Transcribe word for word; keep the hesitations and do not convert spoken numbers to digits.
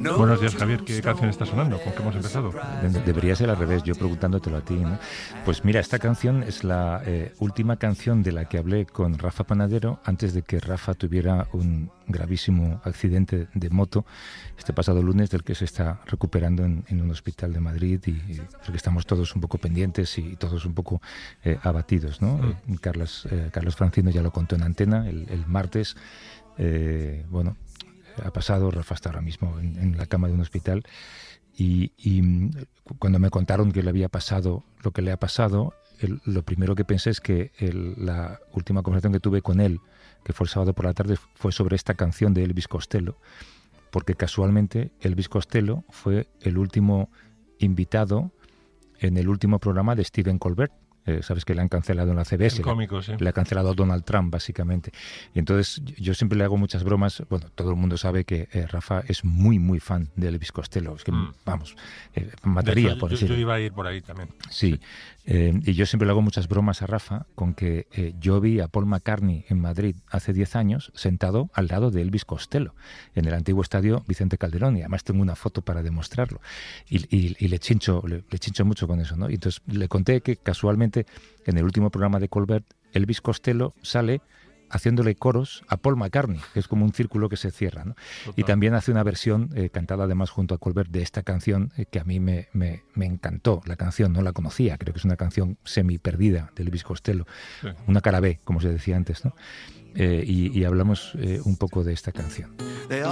Buenos días, Javier. ¿Qué canción está sonando? ¿Con qué hemos empezado? De- debería ser al revés, yo preguntándotelo a ti, ¿no? Pues mira, esta canción es la eh, última canción de la que hablé con Rafa Panadero antes de que Rafa tuviera un gravísimo accidente de moto este pasado lunes, del que se está recuperando en, en un hospital de Madrid y, y del que estamos todos un poco pendientes y todos un poco eh, abatidos, ¿no? Mm. Eh, Carlos, eh, Carlos Francino ya lo contó en Antena el, el martes. Eh, bueno, ha pasado, Rafa está ahora mismo en, en la cama de un hospital y, y mm, cuando me contaron que le había pasado lo que le ha pasado, el- lo primero que pensé es que el- la última conversación que tuve con él, que fue el sábado por la tarde, fue sobre esta canción de Elvis Costello, porque casualmente Elvis Costello fue el último invitado en el último programa de Stephen Colbert. Eh, sabes que le han cancelado en la C B S. El cómico, sí. Le ha cancelado a Donald Trump, básicamente. Y entonces yo- yo siempre le hago muchas bromas. Bueno, todo el mundo sabe que eh, Rafa es muy, muy fan de Elvis Costello. Es que, Mm. vamos, eh, De mataría, hecho, por yo, decirlo. yo iba a ir por ahí también. Sí, eh, y yo siempre le hago muchas bromas a Rafa con que eh, yo vi a Paul McCartney en Madrid hace diez años sentado al lado de Elvis Costello en el antiguo estadio Vicente Calderón, y además tengo una foto para demostrarlo y, y- y le chincho le, le chincho mucho con eso, ¿no? Y entonces le conté que casualmente en el último programa de Colbert Elvis Costello sale haciéndole coros a Paul McCartney, que es como un círculo que se cierra, ¿no? Total. Y también hace una versión eh, cantada además junto a Colbert de esta canción eh, que a mí me, me, me encantó. La canción no la conocía, creo que es una canción semi perdida de Elvis Costello, Sí. una cara B, como se decía antes, ¿no? Eh, y, y hablamos eh, un poco de esta canción. They